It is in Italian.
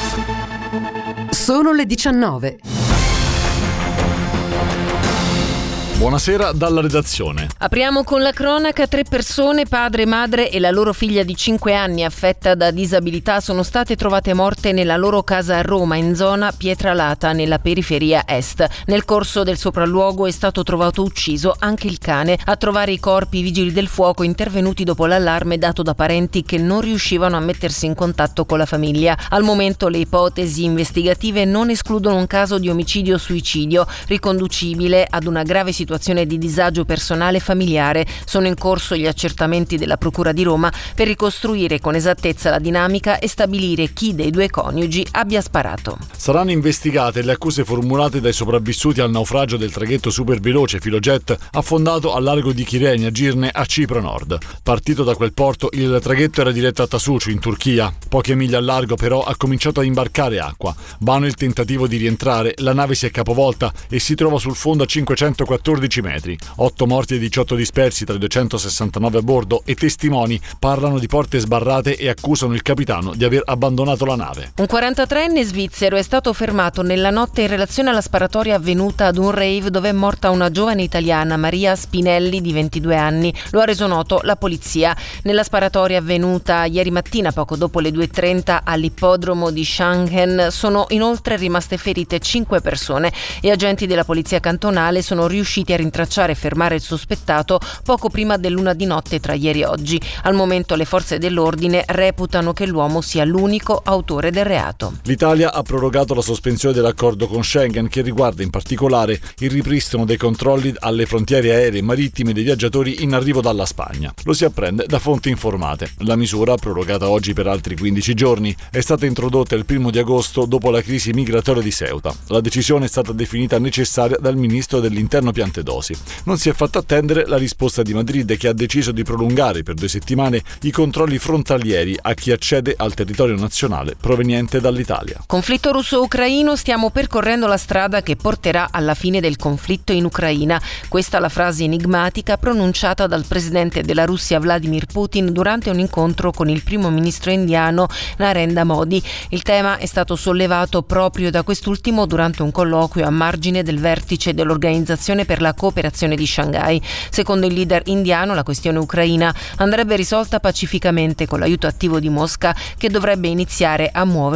Sono le 19. Buonasera dalla redazione. Apriamo con la cronaca. 3 persone, padre, madre e la loro figlia di 5 anni affetta da disabilità, sono state trovate morte nella loro casa a Roma, in zona Pietralata, nella periferia est. Nel corso del sopralluogo è stato trovato ucciso anche il cane. A trovare i corpi i vigili del fuoco, intervenuti dopo l'allarme dato da parenti che non riuscivano a mettersi in contatto con la famiglia. Al momento le ipotesi investigative non escludono un caso di omicidio-suicidio riconducibile ad una grave situazione di disagio personale e familiare. Sono in corso gli accertamenti della Procura di Roma per ricostruire con esattezza la dinamica e stabilire chi dei 2 coniugi abbia sparato. Saranno investigate le accuse formulate dai sopravvissuti al naufragio del traghetto superveloce Filojet affondato al largo di Kyrenia, Girne, a Cipro Nord. Partito da quel porto, il traghetto era diretto a Tasuci, in Turchia. Poche miglia al largo, però, ha cominciato a imbarcare acqua. Vano il tentativo di rientrare, la nave si è capovolta e si trova sul fondo a 514 metri. 8 morti e 18 dispersi tra i 269 a bordo, e testimoni parlano di porte sbarrate e accusano il capitano di aver abbandonato la nave. Un 43enne svizzero è stato fermato nella notte in relazione alla sparatoria avvenuta ad un rave dove è morta una giovane italiana, Maria Spinelli, di 22 anni. Lo ha reso noto la polizia. Nella sparatoria avvenuta ieri mattina, poco dopo le 2:30, all'ippodromo di Schengen, sono inoltre rimaste ferite 5 persone e agenti della polizia cantonale sono riusciti a rintracciare e fermare il sospettato poco prima dell'1 di notte tra ieri e oggi. Al momento le forze dell'ordine reputano che l'uomo sia l'unico autore del reato. L'Italia ha prorogato la sospensione dell'accordo con Schengen, che riguarda in particolare il ripristino dei controlli alle frontiere aeree e marittime dei viaggiatori in arrivo dalla Spagna. Lo si apprende da fonti informate. La misura, prorogata oggi per altri 15 giorni, è stata introdotta il 1 di agosto dopo la crisi migratoria di Ceuta. La decisione è stata definita necessaria dal ministro dell'Interno Piantedosi. Non si è fatta attendere la risposta di Madrid, che ha deciso di prolungare per 2 settimane i controlli frontalieri a chi accede al territorio nazionale proveniente dall'Italia. Conflitto russo-ucraino, stiamo percorrendo la strada che porterà alla fine del conflitto in Ucraina. Questa è la frase enigmatica pronunciata dal presidente della Russia Vladimir Putin durante un incontro con il primo ministro indiano Narendra Modi. Il tema è stato sollevato proprio da quest'ultimo durante un colloquio a margine del vertice dell'Organizzazione per la cooperazione di Shanghai. Secondo il leader indiano, la questione ucraina andrebbe risolta pacificamente con l'aiuto attivo di Mosca, che dovrebbe iniziare a muovere